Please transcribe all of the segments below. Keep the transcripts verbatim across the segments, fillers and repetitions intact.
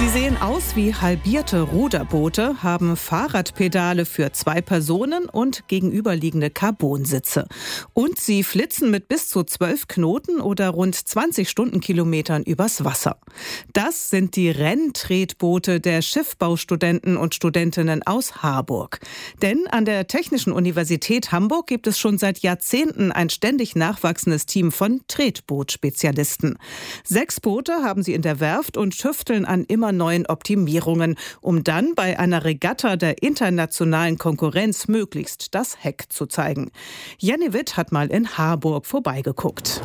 Sie sehen aus wie halbierte Ruderboote, haben Fahrradpedale für zwei Personen und gegenüberliegende Carbonsitze. Und sie flitzen mit bis zu zwölf Knoten oder rund zwanzig Stundenkilometern übers Wasser. Das sind die Renntretboote der Schiffbaustudenten und Studentinnen aus Harburg. Denn an der Technischen Universität Hamburg gibt es schon seit Jahrzehnten ein ständig nachwachsendes Team von Tretbootspezialisten. Sechs Boote haben sie in der Werft und tüfteln an immer neuen Optimierungen, um dann bei einer Regatta der internationalen Konkurrenz möglichst das Heck zu zeigen. Jenny Witt hat mal in Harburg vorbeigeguckt.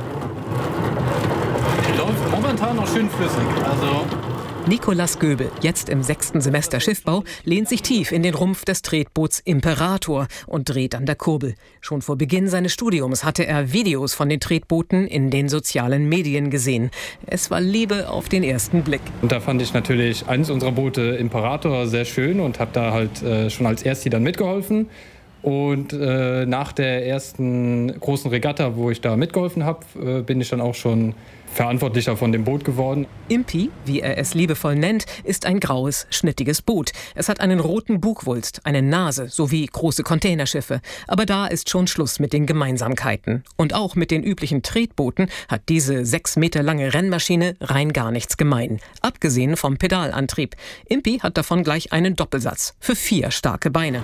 Die läuft momentan noch schön flüssig. Also Nicolas Göbel, jetzt im sechsten Semester Schiffbau, lehnt sich tief in den Rumpf des Tretboots Imperator und dreht an der Kurbel. Schon vor Beginn seines Studiums hatte er Videos von den Tretbooten in den sozialen Medien gesehen. Es war Liebe auf den ersten Blick. Und da fand ich natürlich eines unserer Boote Imperator sehr schön und habe da halt äh, schon als Ersti dann mitgeholfen. Und äh, nach der ersten großen Regatta, wo ich da mitgeholfen habe, äh, bin ich dann auch schon Verantwortlicher von dem Boot geworden. Impi, wie er es liebevoll nennt, ist ein graues, schnittiges Boot. Es hat einen roten Bugwulst, eine Nase sowie große Containerschiffe. Aber da ist schon Schluss mit den Gemeinsamkeiten. Und auch mit den üblichen Tretbooten hat diese sechs Meter lange Rennmaschine rein gar nichts gemein. Abgesehen vom Pedalantrieb. Impi hat davon gleich einen Doppelsatz für vier starke Beine.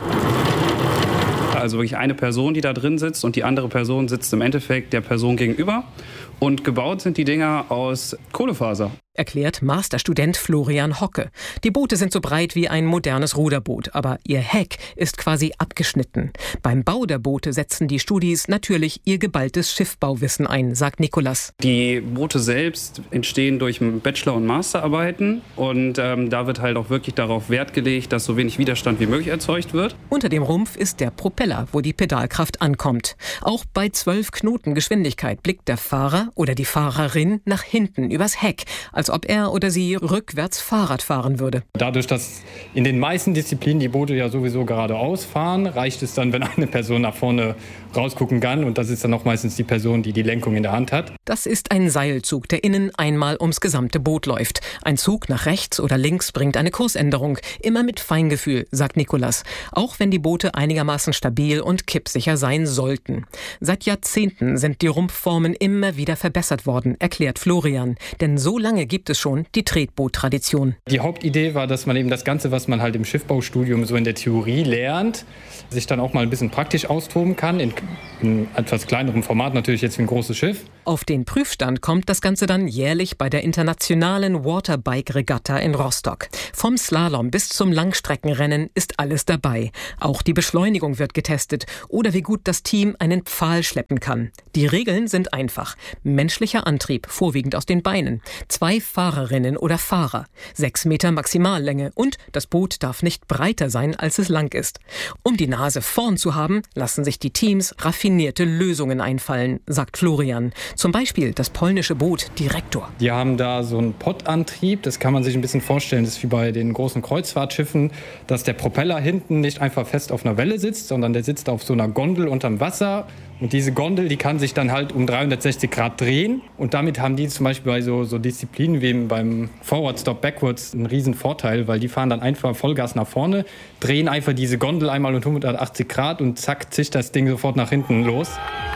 Also wirklich eine Person, die da drin sitzt, und die andere Person sitzt im Endeffekt der Person gegenüber. Und gebaut sind die Dinger aus Kohlefaser. Erklärt Masterstudent Florian Hocke. Die Boote sind so breit wie ein modernes Ruderboot, aber ihr Heck ist quasi abgeschnitten. Beim Bau der Boote setzen die Studis natürlich ihr geballtes Schiffbauwissen ein, sagt Nicolas. Die Boote selbst entstehen durch Bachelor- und Masterarbeiten, und ähm, da wird halt auch wirklich darauf Wert gelegt, dass so wenig Widerstand wie möglich erzeugt wird. Unter dem Rumpf ist der Propeller, wo die Pedalkraft ankommt. Auch bei zwölf Knoten Geschwindigkeit blickt der Fahrer oder die Fahrerin nach hinten übers Heck, als ob er oder sie rückwärts Fahrrad fahren würde. Dadurch, dass in den meisten Disziplinen die Boote ja sowieso geradeaus fahren, reicht es dann, wenn eine Person nach vorne rausgucken kann. Und das ist dann auch meistens die Person, die die Lenkung in der Hand hat. Das ist ein Seilzug, der innen einmal ums gesamte Boot läuft. Ein Zug nach rechts oder links bringt eine Kursänderung. Immer mit Feingefühl, sagt Nicolas. Auch wenn die Boote einigermaßen stabil und kippsicher sein sollten. Seit Jahrzehnten sind die Rumpfformen immer wieder verbessert worden, erklärt Florian. Denn so lange gibt es schon die Tretboot-Tradition. Die Hauptidee war, dass man eben das Ganze, was man halt im Schiffbaustudium so in der Theorie lernt, sich dann auch mal ein bisschen praktisch austoben kann, in, in etwas kleinerem Format natürlich jetzt wie ein großes Schiff. Auf den Prüfstand kommt das Ganze dann jährlich bei der internationalen Waterbike-Regatta in Rostock. Vom Slalom bis zum Langstreckenrennen ist alles dabei. Auch die Beschleunigung wird getestet oder wie gut das Team einen Pfahl schleppen kann. Die Regeln sind einfach. Menschlicher Antrieb, vorwiegend aus den Beinen. Zwei Fahrerinnen oder Fahrer. Sechs Meter Maximallänge und das Boot darf nicht breiter sein, als es lang ist. Um die Nase vorn zu haben, lassen sich die Teams raffinierte Lösungen einfallen, sagt Florian. Zum Beispiel das polnische Boot Direktor. Die haben da so einen Poddantrieb, das kann man sich ein bisschen vorstellen, das ist wie bei den großen Kreuzfahrtschiffen, dass der Propeller hinten nicht einfach fest auf einer Welle sitzt, sondern der sitzt auf so einer Gondel unterm Wasser. Und diese Gondel, die kann sich dann halt um dreihundertsechzig Grad drehen. Und damit haben die zum Beispiel bei so, so Disziplinen wie beim Forward Stop Backwards einen riesen Vorteil, weil die fahren dann einfach Vollgas nach vorne, drehen einfach diese Gondel einmal um hundertachtzig Grad und zack, zischt das Ding sofort nach hinten los.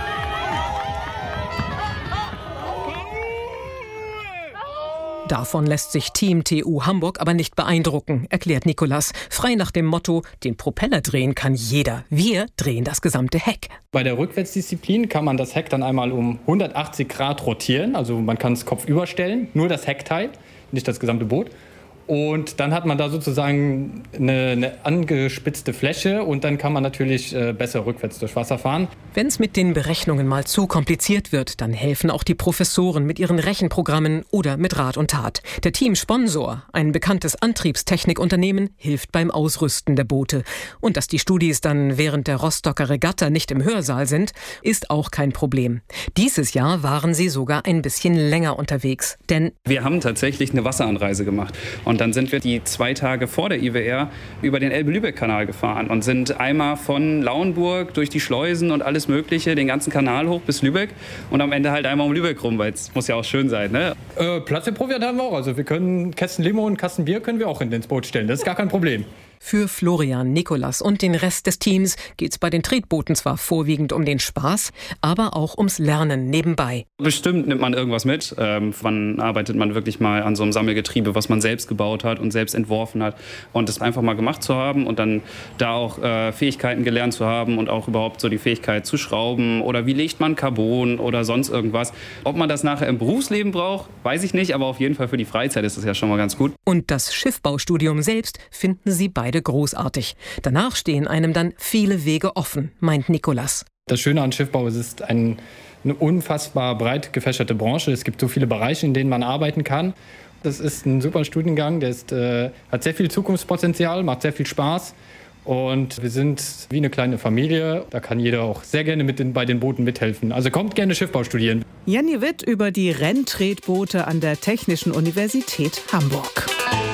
Davon lässt sich Team T U Hamburg aber nicht beeindrucken, erklärt Nicolas. Frei nach dem Motto, den Propeller drehen kann jeder. Wir drehen das gesamte Heck. Bei der Rückwärtsdisziplin kann man das Heck dann einmal um hundertachtzig Grad rotieren. Also man kann es kopfüber stellen, nur das Heckteil, nicht das gesamte Boot. Und dann hat man da sozusagen eine, eine angespitzte Fläche und dann kann man natürlich äh, besser rückwärts durch Wasser fahren. Wenn es mit den Berechnungen mal zu kompliziert wird, dann helfen auch die Professoren mit ihren Rechenprogrammen oder mit Rat und Tat. Der Teamsponsor, ein bekanntes Antriebstechnikunternehmen, hilft beim Ausrüsten der Boote. Und dass die Studis dann während der Rostocker Regatta nicht im Hörsaal sind, ist auch kein Problem. Dieses Jahr waren sie sogar ein bisschen länger unterwegs, denn wir haben tatsächlich eine Wasseranreise gemacht. Und Und dann sind wir die zwei Tage vor der I W R über den Elbe-Lübeck-Kanal gefahren und sind einmal von Lauenburg durch die Schleusen und alles Mögliche, den ganzen Kanal hoch bis Lübeck und am Ende halt einmal um Lübeck rum, weil es muss ja auch schön sein, ne? Äh, Platz für Proviant haben wir auch. Also wir können Kästen Limo und Kasten Bier können wir auch in ins Boot stellen. Das ist gar kein Problem. Für Florian, Nikolas und den Rest des Teams geht's bei den Tretbooten zwar vorwiegend um den Spaß, aber auch ums Lernen nebenbei. Bestimmt nimmt man irgendwas mit. Ähm, wann arbeitet man wirklich mal an so einem Sammelgetriebe, was man selbst gebaut hat und selbst entworfen hat. Und das einfach mal gemacht zu haben und dann da auch äh, Fähigkeiten gelernt zu haben und auch überhaupt so die Fähigkeit zu schrauben oder wie legt man Carbon oder sonst irgendwas. Ob man das nachher im Berufsleben braucht, weiß ich nicht, aber auf jeden Fall für die Freizeit ist das ja schon mal ganz gut. Und das Schiffbaustudium selbst finden sie beide großartig. Danach stehen einem dann viele Wege offen, meint Nikolas. Das Schöne an Schiffbau ist, es ist ein, eine unfassbar breit gefächerte Branche. Es gibt so viele Bereiche, in denen man arbeiten kann. Das ist ein super Studiengang, der ist, äh, hat sehr viel Zukunftspotenzial, macht sehr viel Spaß. Und wir sind wie eine kleine Familie. Da kann jeder auch sehr gerne mit den, bei den Booten mithelfen. Also kommt gerne Schiffbau studieren. Jenny Witt über die Renntretboote an der Technischen Universität Hamburg.